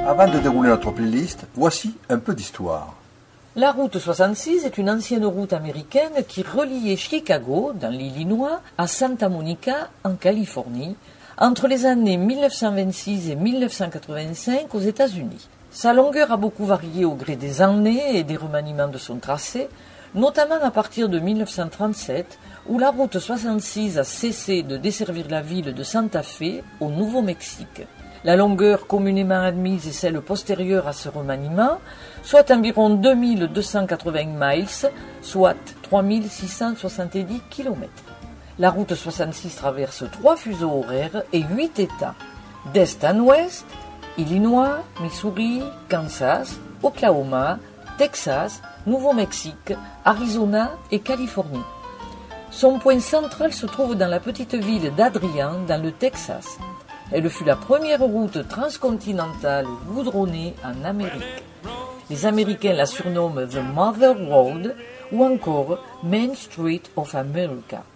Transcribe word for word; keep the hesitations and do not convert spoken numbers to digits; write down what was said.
Avant de dérouler notre playlist, voici un peu d'histoire. La route soixante-six est une ancienne route américaine qui reliait Chicago, dans l'Illinois, à Santa Monica, en Californie, entre les années mille neuf cent vingt-six et mille neuf cent quatre-vingt-cinq aux États-Unis. Sa longueur a beaucoup varié au gré des années et des remaniements de son tracé, notamment à partir de mille neuf cent trente-sept, où la route soixante-six a cessé de desservir la ville de Santa Fe, au Nouveau-Mexique. La longueur communément admise est celle postérieure à ce remaniement, soit environ deux mille deux cent quatre-vingts miles, soit trois mille six cent soixante-dix kilomètres. La route soixante-six traverse trois fuseaux horaires et huit États, d'est en ouest, Illinois, Missouri, Kansas, Oklahoma, Texas, Nouveau-Mexique, Arizona et Californie. Son point central se trouve dans la petite ville d'Adrian, dans le Texas. Elle fut la première route transcontinentale goudronnée en Amérique. Les Américains la surnomment The Mother Road ou encore Main Street of America.